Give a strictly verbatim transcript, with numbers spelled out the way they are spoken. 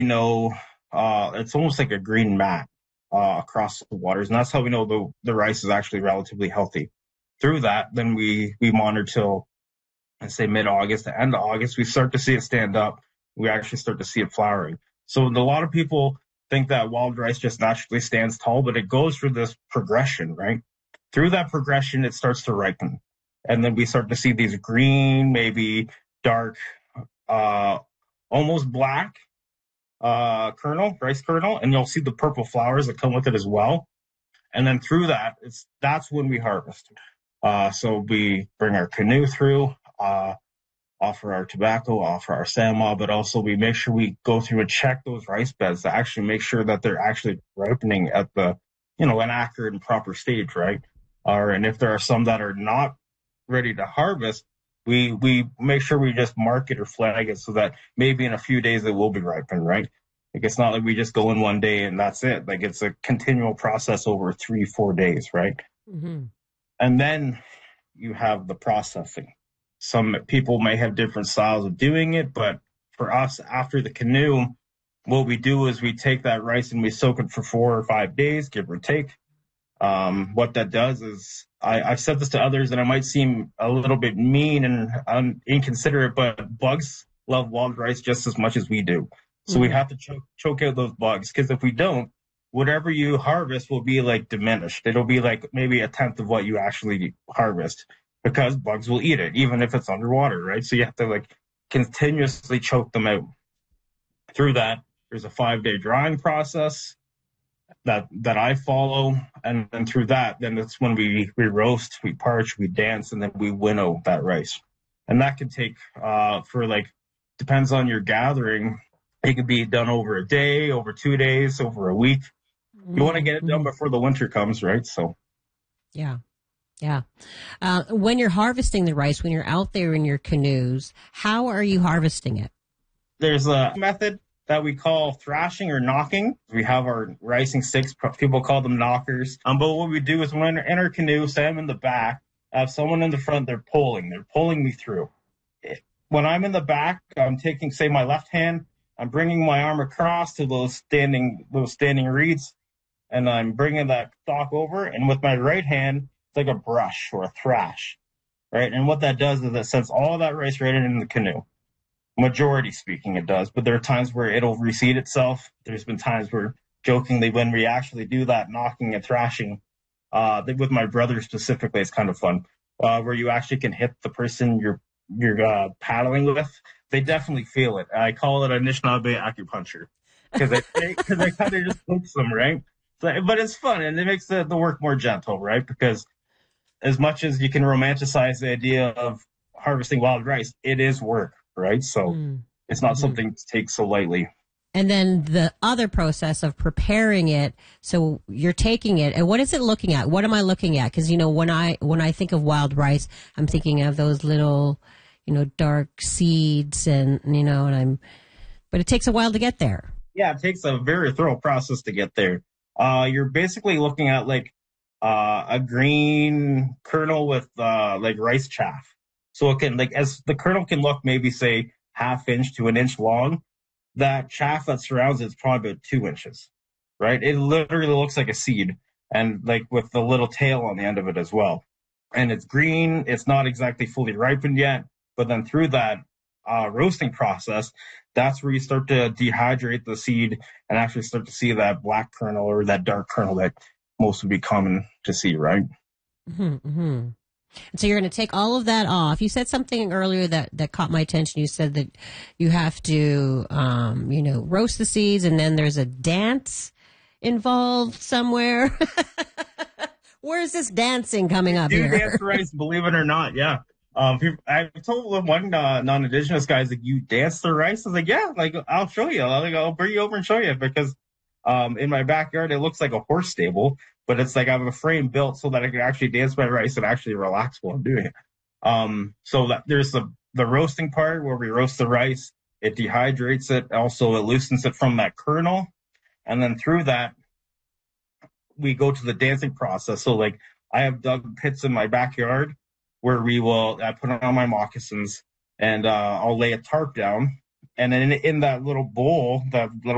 know, uh, it's almost like a green mat uh, across the waters, and that's how we know the the rice is actually relatively healthy. Through that, then we we monitor till, let's say, mid August to end of August. We start to see it stand up. We actually start to see it flowering. So a lot of people think that wild rice just naturally stands tall, but it goes through this progression, right? Through that progression, it starts to ripen, and then we start to see these green, maybe dark, uh, almost black uh, kernel, rice kernel, and you'll see the purple flowers that come with it as well. And then through that, it's that's when we harvest. Uh, so we bring our canoe through, uh, offer our tobacco, offer our sandma, but also we make sure we go through and check those rice beds to actually make sure that they're actually ripening at the, you know, an accurate and proper stage, right? Or and if there are some that are not ready to harvest, we we make sure we just mark it or flag it so that maybe in a few days it will be ripened, right? Like it's not like we just go in one day and that's it. Like it's a continual process over three, four days, right? Mm-hmm. And then you have the processing. Some people may have different styles of doing it, but for us, after the canoe, what we do is we take that rice and we soak it for four or five days, give or take. Um, what that does is, I, I've said this to others, and it might seem a little bit mean and um, inconsiderate, but bugs love wild rice just as much as we do. So Mm-hmm. we have to choke, choke out those bugs, because if we don't, whatever you harvest will be like diminished. It'll be like maybe a tenth of what you actually harvest, because bugs will eat it, even if it's underwater, right? So you have to like continuously choke them out. Through that, there's a five day drying process that that I follow, and then through that, then that's when we we roast, we parch, we dance, and then we winnow that rice. And that can take uh for like depends on your gathering. It could be done over a day, over two days, over a week. You want to get it done Mm-hmm. before the winter comes, right? So Yeah. Yeah. Uh, when you're harvesting the rice, when you're out there in your canoes, how are you harvesting it? there's a method that we call thrashing or knocking. We have our ricing sticks. People call them knockers. Um, but what we do is when we're in our canoe, say I'm in the back, I have someone in the front, they're pulling. They're pulling me through. When I'm in the back, I'm taking, say, my left hand, I'm bringing my arm across to those standing, those standing reeds, and I'm bringing that stalk over. And with my right hand, it's like a brush or a thrash, right? And what that does is it sends all that rice right in the canoe. Majority speaking, it does, but there are times where it'll reseed itself. There's been times where, jokingly, when we actually do that knocking and thrashing, uh, with my brother specifically, it's kind of fun, uh, where you actually can hit the person you're you're uh, paddling with. They definitely feel it. I call it Anishinaabe acupuncture, because it because it kind of just hooks them, right? So, but it's fun, and it makes the, the work more gentle, right? Because as much as you can romanticize the idea of harvesting wild rice, it is work, right? So it's not Mm-hmm. something to take so lightly. And then the other process of preparing it. So you're taking it, and what is it looking at? What am I looking at? Because, you know, when I when I think of wild rice, I'm thinking of those little, you know, dark seeds, and you know, and I'm. But it takes a while to get there. Yeah, it takes a very thorough process to get there. Uh, you're basically looking at like uh, a green kernel with uh, like rice chaff. So it can like as the kernel can look maybe say half inch to an inch long. That chaff that surrounds it is probably about two inches, right? It literally looks like a seed, and like with the little tail on the end of it as well. And it's green. It's not exactly fully ripened yet, but then through that uh, roasting process, that's where you start to dehydrate the seed and actually start to see that black kernel or that dark kernel that most would be common to see, right? Mm-hmm, mm-hmm. And so you're going to take all of that off. You said something earlier that, that caught my attention. You said that you have to, um, you know, roast the seeds, and then there's a dance involved somewhere. Where's this dancing coming up Do dance here? rice, believe it or not, yeah. Um, people, I told one uh, non-indigenous guys like, "You dance the rice." I was like, "Yeah, like I'll show you. I'll, like, I'll bring you over and show you." Because um, in my backyard, it looks like a horse stable, but it's like I have a frame built so that I can actually dance my rice and actually relax while I'm doing it. Um, so that there's the the roasting part where we roast the rice. It dehydrates it. Also, it loosens it from that kernel, and then through that, we go to the dancing process. So like I have dug pits in my backyard where we will I put on my moccasins and uh, I'll lay a tarp down, and then in, in that little bowl, that little